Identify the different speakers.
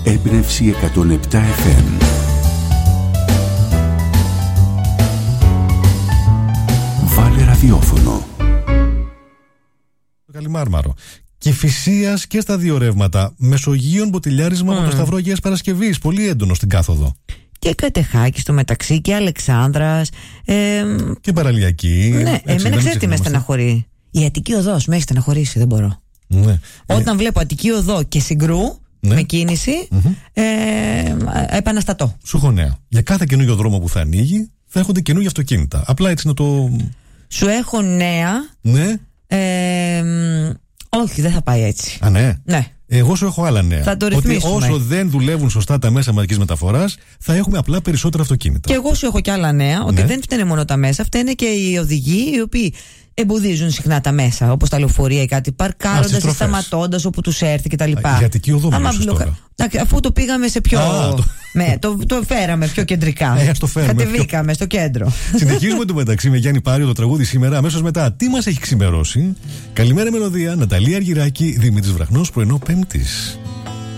Speaker 1: Έμπνευση 107 FM. Βάλε ραδιόφωνο.
Speaker 2: Καλιμάρμαρο. Κηφισίας και στα δύο ρεύματα. Μεσογείων μποτιλιάρισμα από το Σταυρό Αγίας Παρασκευής. Πολύ έντονο στην κάθοδο.
Speaker 3: Και Κατεχάκη στο μεταξύ και Αλεξάνδρας.
Speaker 2: Και Παραλιακή.
Speaker 3: Ναι, εμένα ξέρετε τι με στεναχωρεί. Η Αττική Οδός με έχει στεναχωρήσει, δεν μπορώ.
Speaker 2: Ναι.
Speaker 3: Όταν βλέπω Αττική Οδό και Συγκρού με κίνηση, επαναστατώ.
Speaker 2: Σου έχω νέα. Για κάθε καινούριο δρόμο που θα ανοίγει, θα έχονται καινούργια αυτοκίνητα. Απλά έτσι να το.
Speaker 3: Σου έχω νέα.
Speaker 2: Ναι.
Speaker 3: Όχι, δεν θα πάει έτσι.
Speaker 2: Α, ναι.
Speaker 3: Ναι.
Speaker 2: Εγώ σου έχω άλλα νέα.
Speaker 3: Θα το
Speaker 2: ότι
Speaker 3: ρυθμίσουμε.
Speaker 2: όσο δεν δουλεύουν σωστά τα μέσα μαζικής μεταφοράς, θα έχουμε απλά περισσότερα αυτοκίνητα.
Speaker 3: Και εγώ σου έχω κι άλλα νέα, ότι δεν φταίνε μόνο τα μέσα, φταίνε και οι οδηγοί οι οποίοι εμποδίζουν συχνά τα μέσα, όπως τα λεωφορεία ή κάτι, παρκάροντας ή σταματώντας όπου τους έρθει κτλ.
Speaker 2: Η Αττική Οδό τώρα.
Speaker 3: Αφού το πήγαμε σε πιο. Το φέραμε πιο κεντρικά. Κατεβήκαμε στο κέντρο.
Speaker 2: Συνεχίζουμε το μεταξύ με Γιάννη Πάριο το τραγούδι σήμερα. Αμέσως μετά, τι μας έχει ξημερώσει. Καλημέρα μελωδία, Ναταλία Αργυράκη, Δημήτρης Βραχνός, πρωινό Πέμπτης.